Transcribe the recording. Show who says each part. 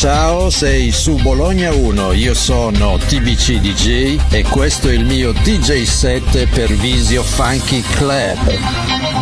Speaker 1: Ciao, sei su Bologna 1, io sono TBC DJ e questo è il mio DJ set per Visio Funky Club.